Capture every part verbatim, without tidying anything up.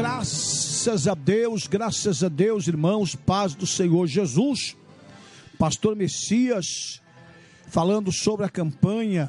Graças a Deus, graças a Deus, irmãos, paz do Senhor Jesus. Pastor Messias, falando sobre a campanha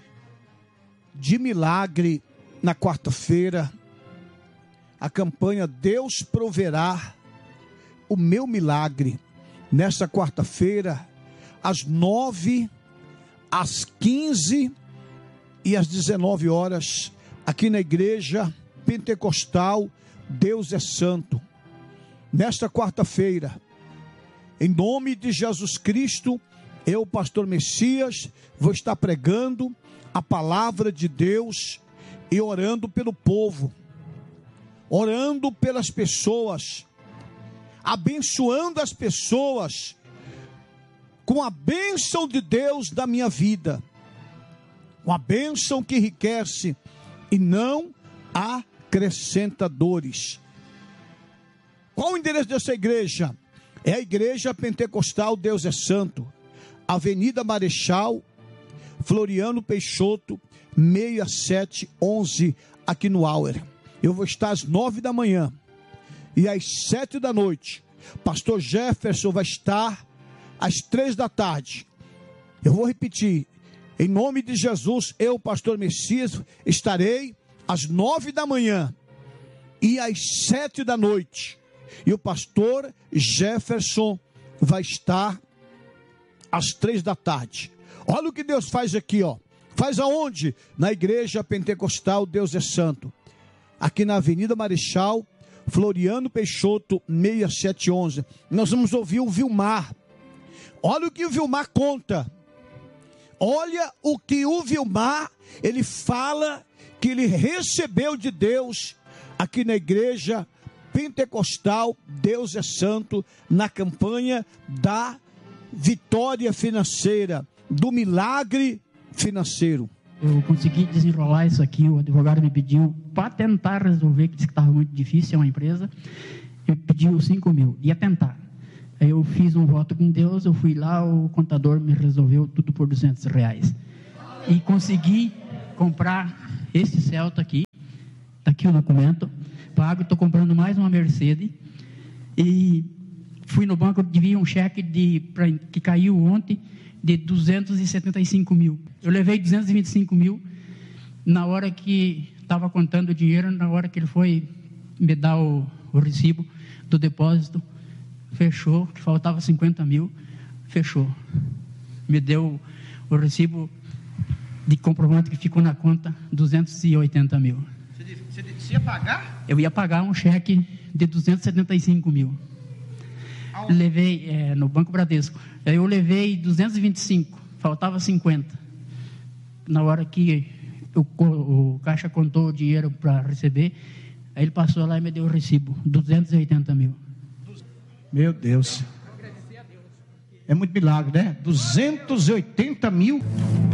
de milagre na quarta-feira. A campanha Deus proverá o meu milagre. Nesta quarta-feira, às nove, às quinze e às dezenove horas, aqui na igreja pentecostal Deus é Santo. Nesta quarta-feira, em nome de Jesus Cristo, eu, pastor Messias, vou estar pregando a palavra de Deus e orando pelo povo, orando pelas pessoas, abençoando as pessoas com a bênção de Deus da minha vida, com a bênção que enriquece e não acrescenta dores. Qual o endereço dessa igreja? É a Igreja Pentecostal Deus é Santo, Avenida Marechal Floriano Peixoto, seis sete sete onze, aqui no Auer. Eu vou estar às nove da manhã e às sete da noite. Pastor Jefferson vai estar às três da tarde. Eu vou repetir, em nome de Jesus, eu, pastor Messias, estarei às nove da manhã e às sete da noite. E o pastor Jefferson vai estar às três da tarde. Olha o que Deus faz aqui, ó. Faz aonde? Na Igreja Pentecostal Deus é Santo, aqui na Avenida Marechal Floriano Peixoto, seis sete onze. Nós vamos ouvir o Vilmar. Olha o que o Vilmar conta. Olha o que o Vilmar, ele fala que ele recebeu de Deus aqui na Igreja Pentecostal Deus é Santo, na campanha da vitória financeira, do milagre financeiro. Eu consegui desenrolar isso aqui, o advogado me pediu para tentar resolver, que disse que estava muito difícil, é uma empresa, eu pedi os cinco mil, ia tentar. Aí eu fiz um voto com Deus, eu fui lá, o contador me resolveu tudo por duzentos reais. E consegui comprar esse Celta aqui, está aqui o documento, pago, estou comprando mais uma Mercedes, e fui no banco, devia um cheque de, pra, que caiu ontem, de duzentos e setenta e cinco mil. Eu levei duzentos e vinte e cinco mil, na hora que estava contando o dinheiro, na hora que ele foi me dar o, o recibo do depósito, fechou, que faltava cinquenta mil, fechou. Me deu o recibo de comprovante que ficou na conta, duzentos e oitenta mil. Você, você ia pagar? Eu ia pagar um cheque de duzentos e setenta e cinco mil. Aonde? Levei, é, no Banco Bradesco. Eu levei duzentos e vinte e cinco, faltava cinquenta. Na hora que o, o caixa contou o dinheiro para receber, aí ele passou lá e me deu o recibo, duzentos e oitenta mil. Meu Deus. É muito milagre, né? duzentos e oitenta mil.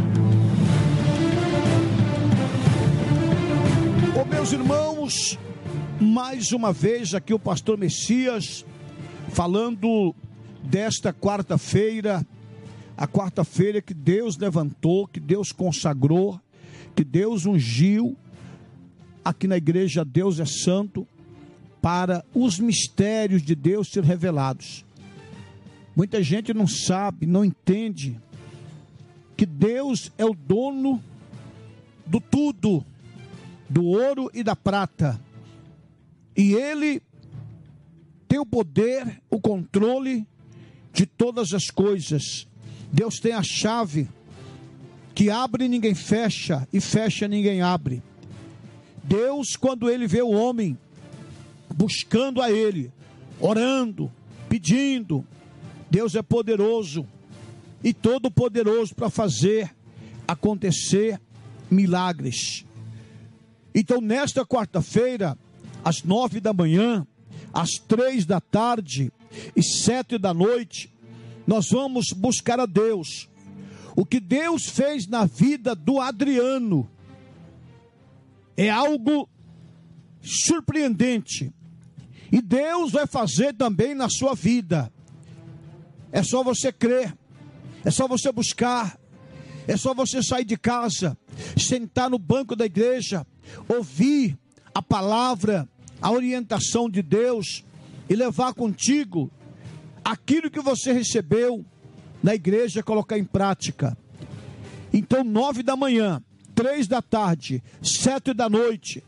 Ô, meus irmãos, mais uma vez aqui o pastor Messias falando desta quarta-feira, a quarta-feira que Deus levantou, que Deus consagrou, que Deus ungiu aqui na igreja Deus é Santo, para os mistérios de Deus ser revelados. Muita gente não sabe, não entende que Deus é o dono do tudo, do ouro e da prata, e Ele tem o poder, o controle de todas as coisas. Deus tem a chave que abre e ninguém fecha, e fecha e ninguém abre. Deus, quando Ele vê o homem buscando a Ele, orando, pedindo, Deus é poderoso e todo poderoso para fazer acontecer milagres. Então, nesta quarta-feira, às nove da manhã, às três da tarde e sete da noite, nós vamos buscar a Deus. O que Deus fez na vida do Adriano é algo surpreendente, e Deus vai fazer também na sua vida. É só você crer, é só você buscar, é só você sair de casa, sentar no banco da igreja, ouvir a palavra a orientação de Deus e levar contigo aquilo que você recebeu na igreja, colocar em prática. Então, nove da manhã, três da tarde, sete da noite,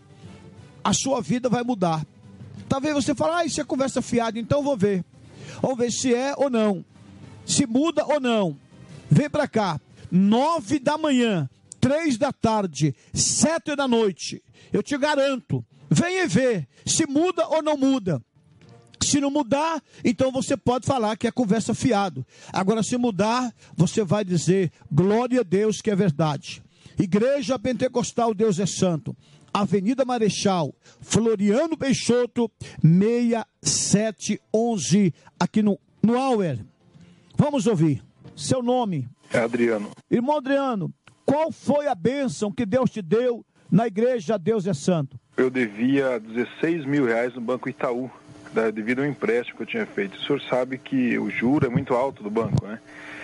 a sua vida vai mudar. Talvez você fale, ah, isso é conversa fiada, então vou ver. Vamos ver se é ou não, se muda ou não. Vem para cá, nove da manhã, três da tarde, sete da noite. Eu te garanto, venha ver se muda ou não muda. Se não mudar, então você pode falar que é conversa fiado. Agora, se mudar, você vai dizer, glória a Deus que é verdade. Igreja Pentecostal Deus é Santo, Avenida Marechal, Floriano Peixoto, seis sete um um, aqui no, no Auer. Vamos ouvir. Seu nome? É Adriano. Irmão Adriano, qual foi a bênção que Deus te deu na igreja Deus é Santo? Eu devia dezesseis mil reais no Banco Itaú, devido ao empréstimo que eu tinha feito. O senhor sabe que o juro é muito alto do banco, né?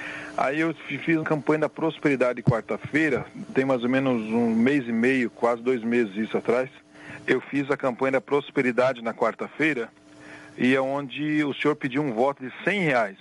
Aí eu fiz a campanha da prosperidade quarta-feira, tem mais ou menos um mês e meio, quase dois meses isso atrás. Eu fiz a campanha da prosperidade na quarta-feira, e é onde o senhor pediu um voto de cem reais.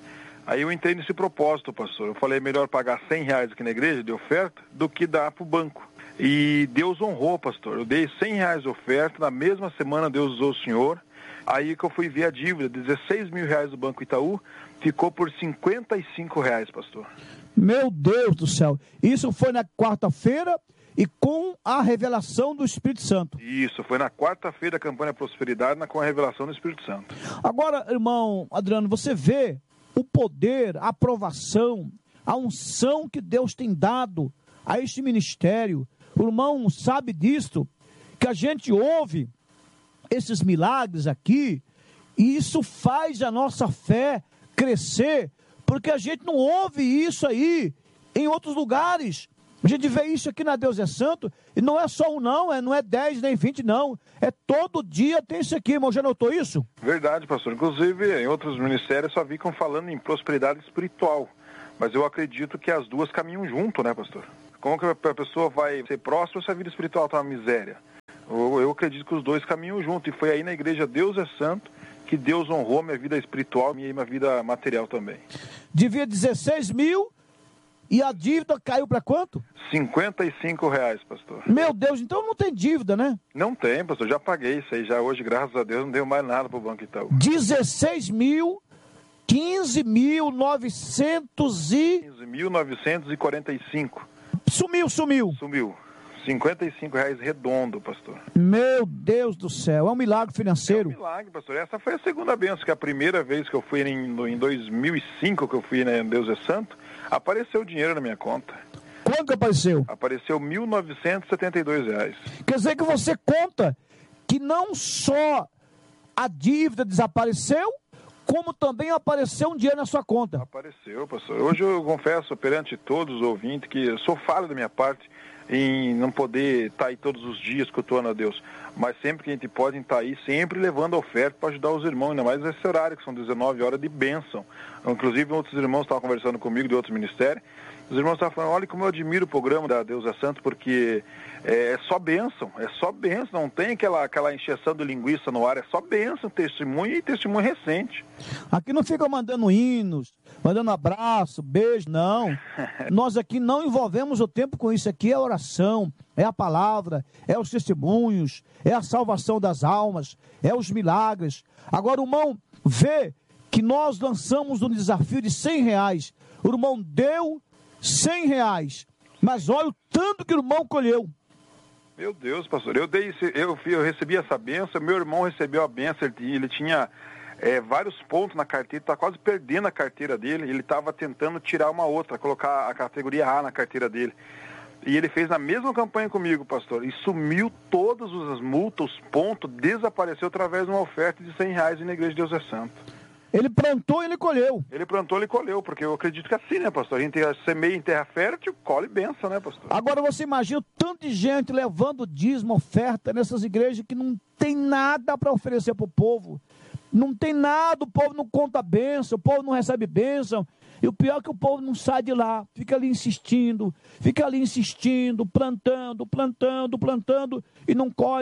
Aí eu entrei nesse propósito, pastor. Eu falei, é melhor pagar cem reais aqui na igreja de oferta do que dar para o banco. E Deus honrou, pastor. Eu dei cem reais de oferta, na mesma semana Deus usou o senhor. Aí que eu fui ver a dívida, dezesseis mil reais do Banco Itaú, ficou por cinquenta e cinco reais, pastor. Meu Deus do céu, isso foi na quarta-feira e com a revelação do Espírito Santo. Isso, foi na quarta-feira a campanha Prosperidade com a revelação do Espírito Santo. Agora, irmão Adriano, você vê o poder, a aprovação, a unção que Deus tem dado a este ministério. O irmão sabe disto, que a gente ouve esses milagres aqui, e isso faz a nossa fé crescer, porque a gente não ouve isso aí em outros lugares. A gente vê isso aqui na Deus é Santo, e não é só um não, é, não é dez nem vinte não, é todo dia tem isso aqui, irmão, já notou isso? Verdade, pastor, inclusive em outros ministérios só ficam falando em prosperidade espiritual, mas eu acredito que as duas caminham junto, né, pastor? Como que a pessoa vai ser próspera se a vida espiritual está uma miséria? Eu, eu acredito que os dois caminham junto, e foi aí na igreja Deus é Santo que Deus honrou minha vida espiritual e minha vida material também. Devia dezesseis mil e a dívida caiu para quanto? cinquenta e cinco reais, pastor. Meu Deus, então não tem dívida, né? Não tem, pastor, já paguei isso aí, já hoje, graças a Deus, não deu mais nada para o Banco Itaú. dezesseis mil, quinze mil novecentos e... quinze mil novecentos e quarenta e cinco. Sumiu, sumiu. Sumiu. cinquenta e cinco reais redondo, pastor. Meu Deus do céu, é um milagre financeiro. É um milagre, pastor. Essa foi a segunda bênção, que a primeira vez que eu fui em, em dois mil e cinco, que eu fui em Deus é Santo, apareceu dinheiro na minha conta. Quanto apareceu? Apareceu mil novecentos e setenta e dois reais. Quer dizer que você conta que não só a dívida desapareceu, como também apareceu um dinheiro na sua conta. Apareceu, pastor. Hoje eu confesso perante todos os ouvintes que eu sou falho da minha parte em não poder estar aí todos os dias cultuando a Deus, mas sempre que a gente pode estar aí, sempre levando a oferta para ajudar os irmãos, ainda mais nesse horário, que são dezenove horas de bênção. Inclusive, outros irmãos estavam conversando comigo de outro ministério, os irmãos estavam falando, olha como eu admiro o programa da Deus é Santo, porque é só bênção, é só bênção, não tem aquela, aquela encheção de linguiça no ar, é só bênção, testemunho e testemunho recente. Aqui não fica mandando hinos, mandando abraço, beijo, não. Nós aqui não envolvemos o tempo com isso, aqui é a oração, é a palavra, é os testemunhos, é a salvação das almas, é os milagres. Agora o irmão vê que nós lançamos um desafio de cem reais, o irmão deu cem reais, mas olha o tanto que o irmão colheu. Meu Deus, pastor, eu, dei esse, eu, eu recebi essa benção, meu irmão recebeu a benção, ele, ele tinha é, vários pontos na carteira, está quase perdendo a carteira dele, ele estava tentando tirar uma outra, colocar a categoria A na carteira dele. E ele fez a mesma campanha comigo, pastor, e sumiu todas as multas, os pontos, desapareceu através de uma oferta de cem reais na Igreja de Deus é Santo. Ele plantou e ele colheu. Ele plantou e ele colheu, porque eu acredito que é assim, né, pastor? A gente semeia em terra fértil, colhe benção, né, pastor? Agora você imagina o tanto de gente levando dízimo, oferta nessas igrejas que não tem nada para oferecer para o povo. Não tem nada, o povo não conta bênção, o povo não recebe bênção. E o pior é que o povo não sai de lá, fica ali insistindo, fica ali insistindo, plantando, plantando, plantando e não colhe.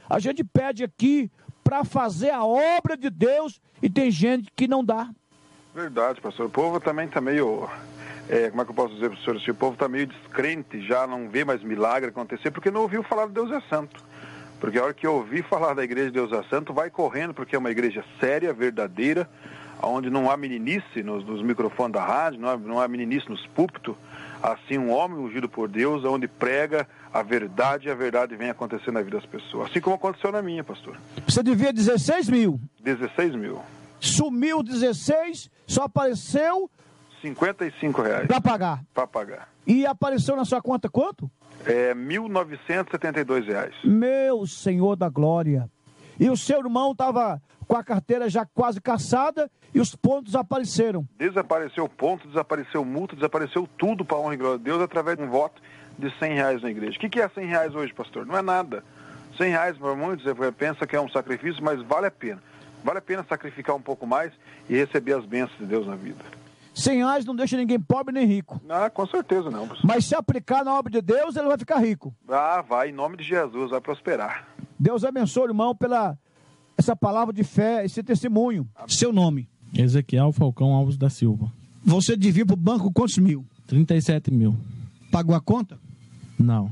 a gente pede aqui para fazer a obra de Deus e tem gente que não dá. Verdade, pastor. O povo também está meio, é, como é que eu posso dizer para o senhor, o povo está meio descrente, já não vê mais milagre acontecer, porque não ouviu falar de Deus é Santo. Porque a hora que ouvir falar da igreja de Deus é Santo, vai correndo, porque é uma igreja séria, verdadeira, onde não há meninice nos, nos microfones da rádio, não há, não há meninice nos púlpitos. Assim, um homem ungido por Deus, onde prega a verdade e a verdade vem acontecer na vida das pessoas. Assim como aconteceu na minha, pastor. Você devia dezesseis mil. dezesseis mil. Sumiu dezesseis, só apareceu... cinquenta e cinco reais. Para pagar. Para pagar. E apareceu na sua conta quanto? É mil novecentos e setenta e dois reais. Meu Senhor da glória. E o seu irmão estava com a carteira já quase caçada e os pontos apareceram. Desapareceu o ponto, desapareceu multa, desapareceu tudo para a honra e glória de Deus através de um voto de cem reais na igreja. O que, que é cem reais hoje, pastor? Não é nada. cem reais para muitos, você pensa que é um sacrifício, mas vale a pena. Vale a pena sacrificar um pouco mais e receber as bênçãos de Deus na vida. cem reais não deixa ninguém pobre nem rico. Ah, com certeza não, pastor. Mas se aplicar na obra de Deus, ele vai ficar rico. Ah, vai, em nome de Jesus, vai prosperar. Deus abençoe, irmão, pela essa palavra de fé, esse testemunho. Amém. Seu nome? Ezequiel Falcão Alves da Silva. Você devia para o banco quantos mil? trinta e sete mil. Pagou a conta? Não.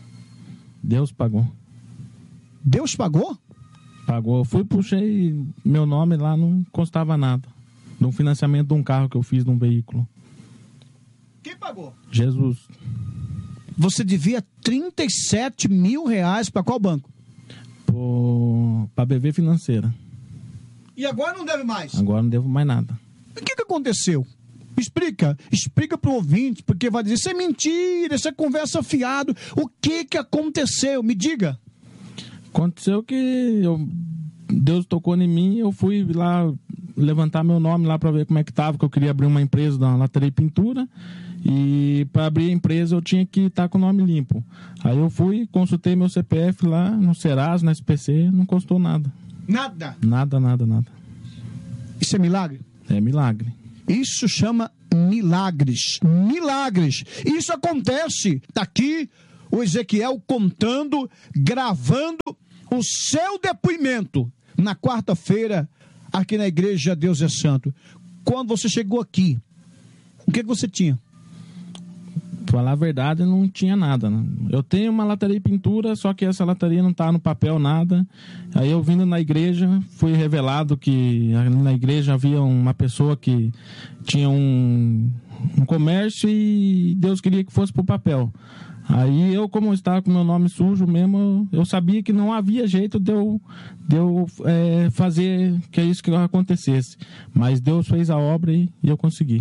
Deus pagou. Deus pagou? Pagou. Eu fui, puxei meu nome lá, não constava nada. De um financiamento de um carro que eu fiz de um veículo. Quem pagou? Jesus. Você devia trinta e sete mil reais para qual banco? Para a B V Financeira. E agora não deve mais? Agora não devo mais nada. O que, que aconteceu? Explica, explica para o ouvinte, porque vai dizer, isso é mentira, isso é conversa fiado. O que, que aconteceu? Me diga. Aconteceu que eu, Deus tocou em mim, eu fui lá levantar meu nome lá para ver como é que estava, que eu queria abrir uma empresa da Lataria e Pintura, e para abrir a empresa eu tinha que estar com o nome limpo. Aí eu fui, consultei meu C P F lá no Serasa, no S P C, não custou nada. Nada? Nada, nada, nada. Isso é milagre? É milagre. Isso chama milagres. Milagres. Isso acontece. Está aqui o Ezequiel contando, gravando o seu depoimento na quarta-feira aqui na igreja Deus é Santo. Quando você chegou aqui, o que, que você tinha? Pra falar a verdade, não tinha nada, né? Eu tenho uma lataria e pintura, só que essa lataria não tá no papel, nada. Aí eu vindo na igreja, fui revelado que na igreja havia uma pessoa que tinha um, um comércio e Deus queria que fosse pro papel. Aí eu, como estava com meu nome sujo mesmo, eu sabia que não havia jeito de eu, de eu é, fazer que isso que acontecesse. Mas Deus fez a obra e, e eu consegui.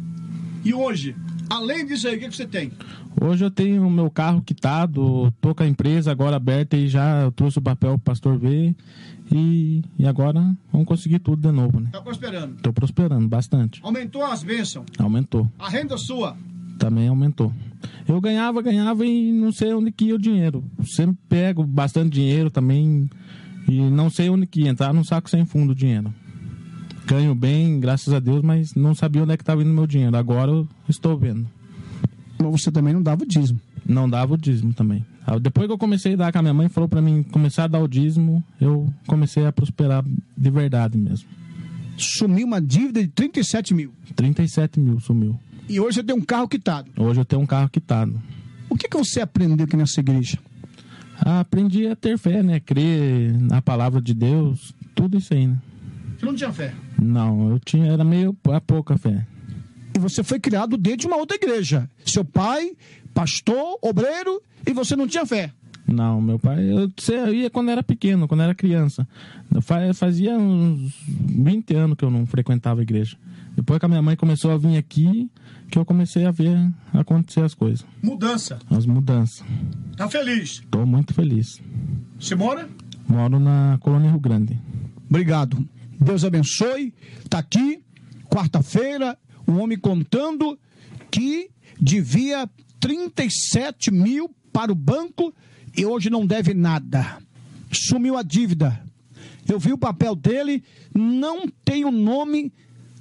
E hoje, além disso aí, o que você tem? Hoje eu tenho o meu carro quitado, tô com a empresa agora aberta e já eu trouxe o papel pro pastor ver. E, e agora vamos conseguir tudo de novo, né? Tá prosperando? Tô prosperando bastante. Aumentou as bênçãos? Aumentou. A renda sua? Também aumentou. Eu ganhava, ganhava e não sei onde que ia o dinheiro. Sempre pego bastante dinheiro também e não sei onde que ia. Entrar num saco sem fundo o dinheiro. Ganho bem, graças a Deus, mas não sabia onde é que estava indo meu dinheiro. Agora eu estou vendo. Mas você também não dava o dízimo? Não dava o dízimo também. Depois que eu comecei a dar, que a minha mãe falou para mim começar a dar o dízimo, eu comecei a prosperar de verdade mesmo. Sumiu uma dívida de trinta e sete mil? trinta e sete mil sumiu. E hoje você tem um carro quitado? Hoje eu tenho um carro quitado. O que, que você aprendeu aqui nessa igreja? Ah, aprendi a ter fé, né? Crer na palavra de Deus, tudo isso aí, né? Você não tinha fé? Não, eu tinha, era meio a pouca fé. E você foi criado dentro de uma outra igreja. Seu pai, pastor, obreiro, e você não tinha fé? Não, meu pai, eu, eu ia quando era pequeno, quando era criança. Eu fazia uns vinte anos que eu não frequentava a igreja. Depois que a minha mãe começou a vir aqui, que eu comecei a ver acontecer as coisas. Mudança. As mudanças. Tá feliz? Tô muito feliz. Você mora? Moro na Colônia Rio Grande. Obrigado. Deus abençoe. Tá aqui, quarta-feira, um homem contando que devia trinta e sete mil para o banco e hoje não deve nada. Sumiu a dívida. Eu vi o papel dele, não tem o nome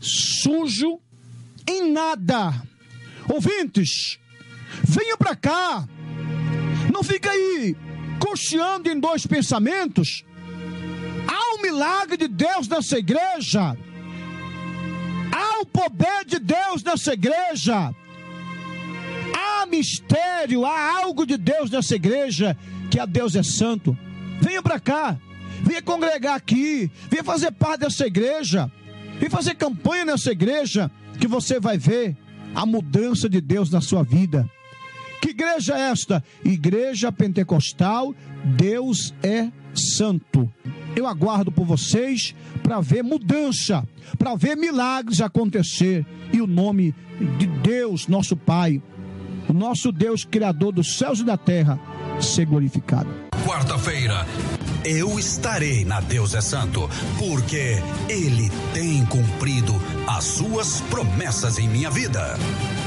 sujo em nada. Ouvintes, venha para cá. Não fica aí cocheando em dois pensamentos. Há um milagre de Deus nessa igreja. Há o poder de Deus nessa igreja. Há mistério, há algo de Deus nessa igreja, que a Deus é santo. Venha para cá, venha congregar aqui, venha fazer parte dessa igreja, venha fazer campanha nessa igreja, que você vai ver a mudança de Deus na sua vida. Que igreja é esta? Igreja Pentecostal Deus é Santo. Eu aguardo por vocês para ver mudança, para ver milagres acontecer, e o nome de Deus, nosso Pai, o nosso Deus Criador dos céus e da terra, ser glorificado. Quarta-feira, eu estarei na Deus é Santo, porque Ele tem cumprido as suas promessas em minha vida.